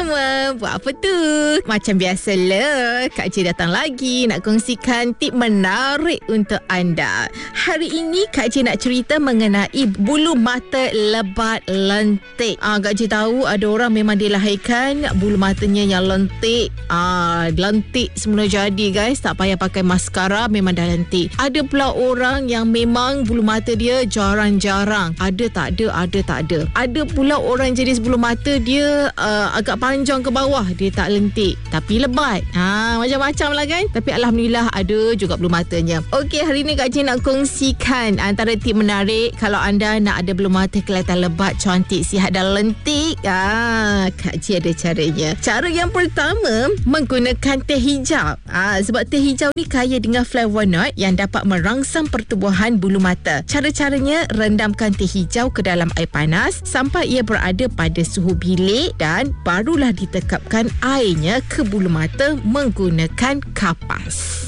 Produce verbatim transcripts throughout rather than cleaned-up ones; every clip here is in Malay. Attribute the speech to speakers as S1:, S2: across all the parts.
S1: semua, buat apa tu? Macam biasalah, Kak J datang lagi nak kongsikan tip menarik untuk anda. Hari ini Kak J nak cerita mengenai bulu mata lebat lentik. Ah, Kak J tahu ada orang memang dilahirkan bulu matanya yang lentik. Ah, lentik semula jadi guys, tak payah pakai maskara memang dah lentik. Ada pula orang yang memang bulu mata dia jarang-jarang. Ada tak ada, ada tak ada. Ada pula orang jenis bulu mata dia uh, agak panjang ke bawah, dia tak lentik tapi lebat. Ha, macam-macam lah kan. Tapi alhamdulillah ada juga bulu matanya. Okey, hari ni Kak J nak kongsikan antara tip menarik kalau anda nak ada bulu mata kelihatan lebat, cantik, sihat dan lentik. Ah, Kak J ada caranya. Cara yang pertama, menggunakan teh hijau. Ah, sebab teh hijau ni kaya dengan flavonoid yang dapat merangsang pertumbuhan bulu mata. Cara-caranya, rendamkan teh hijau ke dalam air panas sampai ia berada pada suhu bilik dan barulah ditekapkan airnya ke bulu mata menggunakan kapas.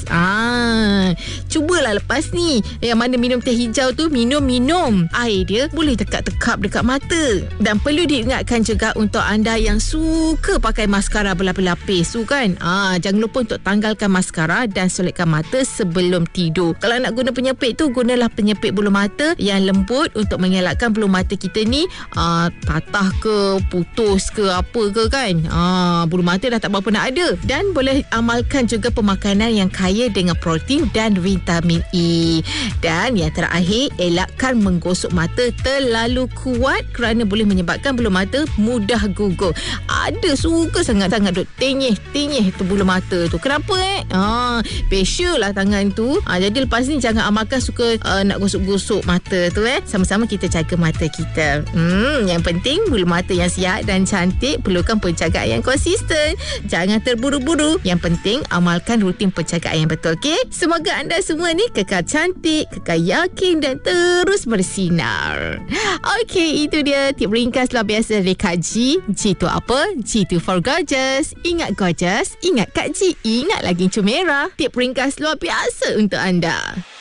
S1: Ah, cubalah lepas ni yang mana minum teh hijau tu, minum-minum air dia boleh tekap-tekap dekat mata. Dan perlu diingatkan juga untuk anda yang suka pakai maskara berlapis-lapis tu kan. Ah, jangan lupa untuk tanggalkan maskara dan solekkan mata sebelum tidur. Kalau nak guna penyepit tu, gunalah penyepit bulu mata yang lembut untuk mengelakkan bulu mata kita ni ah, patah ke, putus ke, apa ke kan. Ah, bulu mata dah tak berapa nak ada. Dan boleh amalkan juga pemakanan yang kaya dengan protein dan vitamin E. Dan yang terakhir, elakkan menggosok mata terlalu kuat kerana boleh menyebabkan bulu mata mudah gugur. Ada suka sangat-sangat duk tenyih-tenyih tu bulu mata tu. Kenapa eh? Ah, facial lah tangan tu. Ah, jadi lepas ni jangan amalkan suka uh, nak gosok-gosok mata tu eh. Sama-sama kita jaga mata kita. Hmm, yang penting bulu mata yang sihat dan cantik perlukan penjagaan yang konsisten. Jangan terburu-buru. Yang penting amalkan rutin penjagaan yang betul, okey? Semoga anda semua ni kekal cantik, kekal yakin dan terus bersinar. Okey, itu dia tip ringkas luar biasa dari Kak J. G tu apa? G tu for gorgeous. Ingat gorgeous, ingat Kak J, ingat lagi comera. Tip ringkas luar biasa untuk anda.